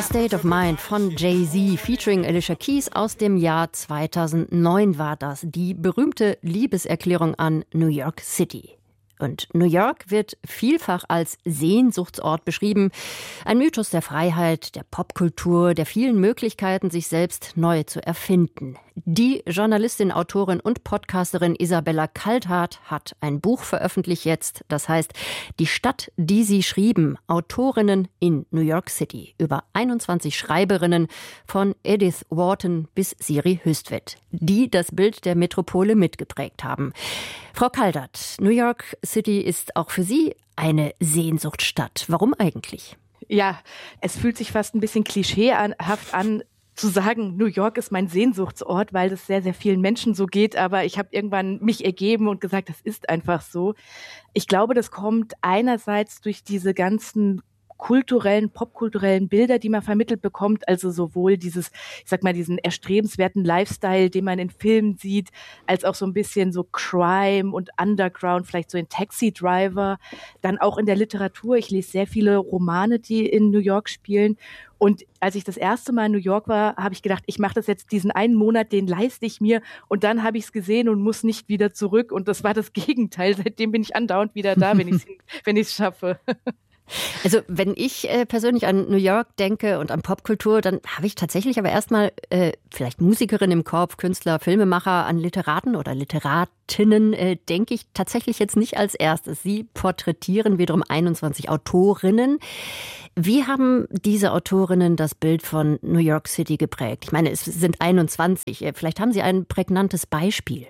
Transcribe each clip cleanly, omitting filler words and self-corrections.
State of Mind von Jay-Z featuring Alicia Keys aus dem Jahr 2009 war das. Die berühmte Liebeserklärung an New York City. Und New York wird vielfach als Sehnsuchtsort beschrieben. Ein Mythos der Freiheit, der Popkultur, der vielen Möglichkeiten, sich selbst neu zu erfinden. Die Journalistin, Autorin und Podcasterin Isabella Kalthardt hat ein Buch veröffentlicht jetzt. Das heißt, Die Stadt, die sie schrieben, Autorinnen in New York City. Über 21 Schreiberinnen von Edith Wharton bis Siri Hüstvedt, die das Bild der Metropole mitgeprägt haben. Frau Kalthardt, New York City ist auch für Sie eine Sehnsuchtsstadt. Warum eigentlich? Ja, es fühlt sich fast ein bisschen klischeehaft an, zu sagen, New York ist mein Sehnsuchtsort, weil es sehr, sehr vielen Menschen so geht. Aber ich habe irgendwann mich ergeben und gesagt, das ist einfach so. Ich glaube, das kommt einerseits durch diese ganzen popkulturellen Bilder, die man vermittelt bekommt, also sowohl diesen erstrebenswerten Lifestyle, den man in Filmen sieht, als auch so ein bisschen so Crime und Underground, vielleicht so in Taxi Driver, dann auch in der Literatur. Ich lese sehr viele Romane, die in New York spielen. Und als ich das erste Mal in New York war, habe ich gedacht, ich mache das jetzt diesen einen Monat, den leiste ich mir. Und dann habe ich es gesehen und muss nicht wieder zurück. Und das war das Gegenteil. Seitdem bin ich andauernd wieder da, wenn ich es schaffe. Also wenn ich persönlich an New York denke und an Popkultur, dann habe ich tatsächlich aber erstmal vielleicht Musikerin im Kopf, Künstler, Filmemacher. An Literaten oder Literatinnen denke ich tatsächlich jetzt nicht als erstes. Sie porträtieren wiederum 21 Autorinnen. Wie haben diese Autorinnen das Bild von New York City geprägt? Ich meine, es sind 21. Vielleicht haben Sie ein prägnantes Beispiel.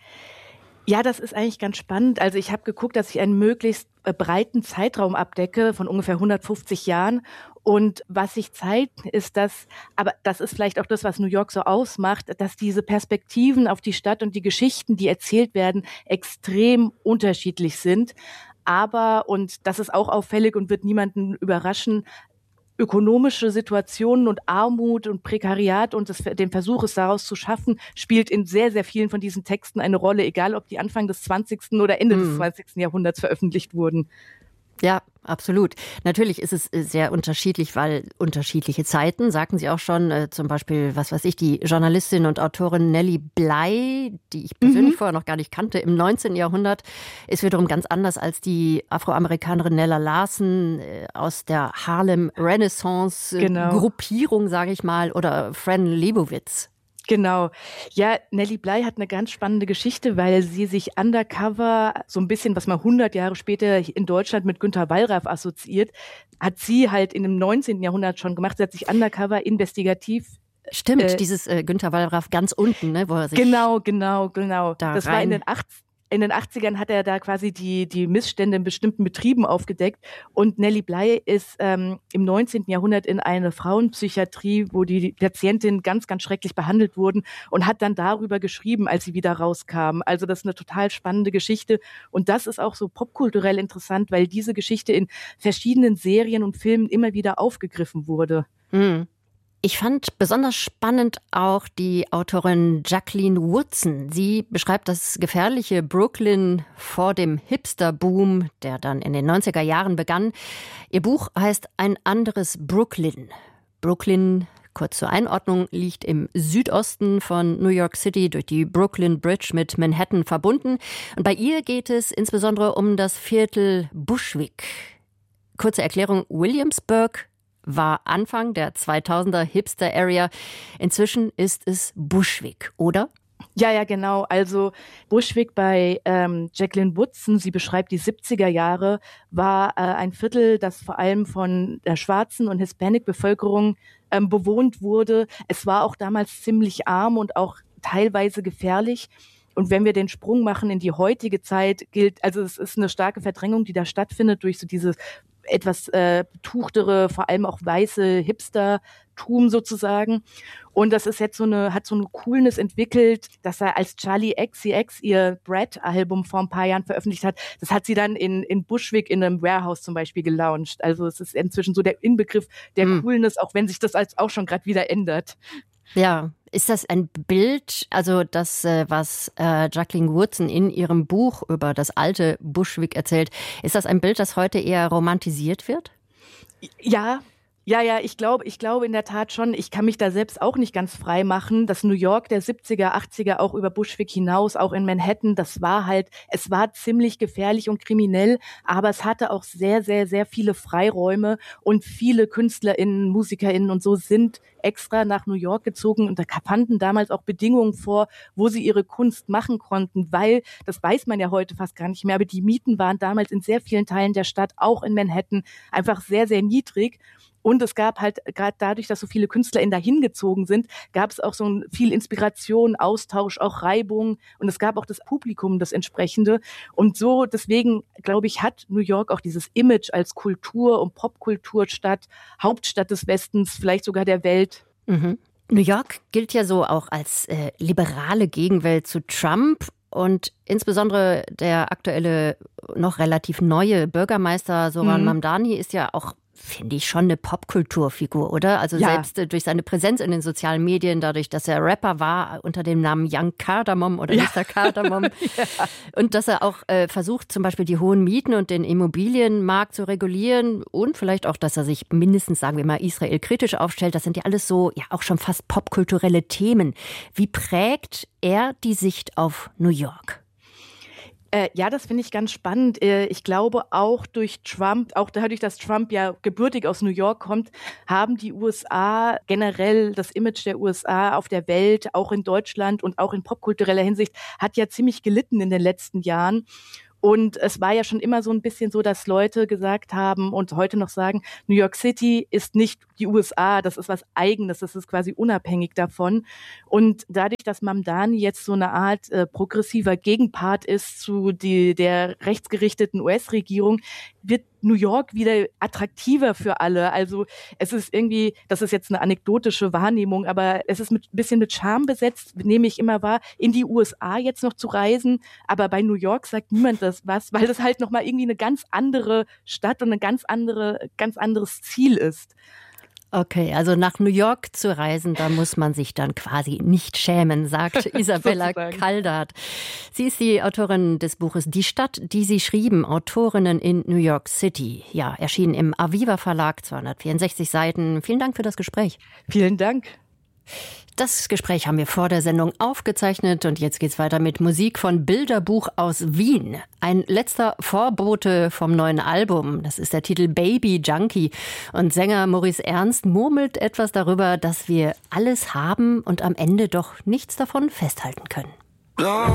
Ja, das ist eigentlich ganz spannend. Also ich habe geguckt, dass ich einen möglichst breiten Zeitraum abdecke von ungefähr 150 Jahren. Und was sich zeigt, ist aber das ist vielleicht auch das, was New York so ausmacht, dass diese Perspektiven auf die Stadt und die Geschichten, die erzählt werden, extrem unterschiedlich sind. Und das ist auch auffällig und wird niemanden überraschen, ökonomische Situationen und Armut und Prekariat und den Versuch, es daraus zu schaffen, spielt in sehr, sehr vielen von diesen Texten eine Rolle, egal ob die Anfang des 20. oder Ende des 20. Jahrhunderts veröffentlicht wurden. Ja, absolut. Natürlich ist es sehr unterschiedlich, weil unterschiedliche Zeiten, sagten Sie auch schon, zum Beispiel, die Journalistin und Autorin Nellie Bly, die ich persönlich vorher noch gar nicht kannte, im 19. Jahrhundert, ist wiederum ganz anders als die Afroamerikanerin Nella Larsen aus der Harlem Renaissance Gruppierung, sage ich mal, oder Fran Lebowitz. Genau. Ja, Nellie Bly hat eine ganz spannende Geschichte, weil sie sich undercover, so ein bisschen, was man 100 Jahre später in Deutschland mit Günter Wallraff assoziiert, hat sie halt in dem 19. Jahrhundert schon gemacht. Sie hat sich undercover investigativ. Stimmt, dieses Günter Wallraff ganz unten, ne, wo er sich Genau. Das war in den 80ern hat er da quasi die Missstände in bestimmten Betrieben aufgedeckt. Und Nellie Bly ist im 19. Jahrhundert in eine Frauenpsychiatrie, wo die Patientinnen ganz, ganz schrecklich behandelt wurden und hat dann darüber geschrieben, als sie wieder rauskam. Also das ist eine total spannende Geschichte. Und das ist auch so popkulturell interessant, weil diese Geschichte in verschiedenen Serien und Filmen immer wieder aufgegriffen wurde. Mhm. Ich fand besonders spannend auch die Autorin Jacqueline Woodson. Sie beschreibt das gefährliche Brooklyn vor dem Hipster-Boom, der dann in den 90er Jahren begann. Ihr Buch heißt Ein anderes Brooklyn. Brooklyn, kurz zur Einordnung, liegt im Südosten von New York City, durch die Brooklyn Bridge mit Manhattan verbunden. Und bei ihr geht es insbesondere um das Viertel Bushwick. Kurze Erklärung, Williamsburg war Anfang der 2000er Hipster-Area. Inzwischen ist es Bushwick, oder? Ja, genau. Also Bushwick bei Jacqueline Woodson, sie beschreibt die 70er Jahre, war ein Viertel, das vor allem von der schwarzen und Hispanic-Bevölkerung bewohnt wurde. Es war auch damals ziemlich arm und auch teilweise gefährlich. Und wenn wir den Sprung machen in die heutige Zeit, es ist eine starke Verdrängung, die da stattfindet durch so dieses etwas betuchtere, vor allem auch weiße Hipstertum sozusagen. Und das ist jetzt hat so eine Coolness entwickelt, dass er als Charlie XCX ihr Brad-Album vor ein paar Jahren veröffentlicht hat. Das hat sie dann in Bushwick in einem Warehouse zum Beispiel gelauncht. Also es ist inzwischen so der Inbegriff der Coolness, auch wenn sich das auch schon gerade wieder ändert. Ja, ist das ein Bild, also das, was Jacqueline Woodson in ihrem Buch über das alte Bushwick erzählt, ist das ein Bild, das heute eher romantisiert wird? Ja, Ja, ich glaube in der Tat schon. Ich kann mich da selbst auch nicht ganz frei machen. Das New York der 70er, 80er, auch über Bushwick hinaus, auch in Manhattan, es war ziemlich gefährlich und kriminell, aber es hatte auch sehr, sehr, sehr viele Freiräume und viele KünstlerInnen, MusikerInnen und so sind extra nach New York gezogen und da fanden damals auch Bedingungen vor, wo sie ihre Kunst machen konnten, weil, das weiß man ja heute fast gar nicht mehr, aber die Mieten waren damals in sehr vielen Teilen der Stadt, auch in Manhattan, einfach sehr, sehr niedrig. Und es gab halt, gerade dadurch, dass so viele KünstlerInnen dahin gezogen sind, gab es auch so viel Inspiration, Austausch, auch Reibung. Und es gab auch das Publikum, das entsprechende. Und so, deswegen, glaube ich, hat New York auch dieses Image als Kultur- und Popkulturstadt, Hauptstadt des Westens, vielleicht sogar der Welt. Mhm. New York gilt ja so auch als liberale Gegenwelt zu Trump. Und insbesondere der aktuelle, noch relativ neue Bürgermeister Zoran Mamdani ist ja auch, finde ich, schon eine Popkulturfigur, oder? Also selbst durch seine Präsenz in den sozialen Medien, dadurch, dass er Rapper war unter dem Namen Young Cardamom oder Mr. Cardamom. Und dass er auch versucht, zum Beispiel die hohen Mieten und den Immobilienmarkt zu regulieren und vielleicht auch, dass er sich mindestens, sagen wir mal, Israel kritisch aufstellt. Das sind ja alles so, ja auch schon fast popkulturelle Themen. Wie prägt er die Sicht auf New York? Ja, das finde ich ganz spannend. Ich glaube auch durch Trump, auch dadurch, dass Trump ja gebürtig aus New York kommt, haben die USA generell das Image der USA auf der Welt, auch in Deutschland und auch in popkultureller Hinsicht, hat ja ziemlich gelitten in den letzten Jahren. Und es war ja schon immer so ein bisschen so, dass Leute gesagt haben und heute noch sagen, New York City ist nicht die USA, das ist was Eigenes, das ist quasi unabhängig davon. Und dadurch, dass Mamdani jetzt so eine Art progressiver Gegenpart ist zu der rechtsgerichteten US-Regierung, wird New York wieder attraktiver für alle. Also es ist irgendwie, das ist jetzt eine anekdotische Wahrnehmung, aber es ist ein bisschen mit Charme besetzt, nehme ich immer wahr, in die USA jetzt noch zu reisen. Aber bei New York sagt niemand das was, weil das halt nochmal irgendwie eine ganz andere Stadt und ein ganz anderes Ziel ist. Okay, also nach New York zu reisen, da muss man sich dann quasi nicht schämen, sagt Isabella Caldart. Sie ist die Autorin des Buches Die Stadt, die Sie schrieben, Autorinnen in New York City. Ja, erschienen im Aviva Verlag, 264 Seiten. Vielen Dank für das Gespräch. Vielen Dank. Das Gespräch haben wir vor der Sendung aufgezeichnet und jetzt geht's weiter mit Musik von Bilderbuch aus Wien. Ein letzter Vorbote vom neuen Album. Das ist der Titel Baby Junkie. Und Sänger Maurice Ernst murmelt etwas darüber, dass wir alles haben und am Ende doch nichts davon festhalten können.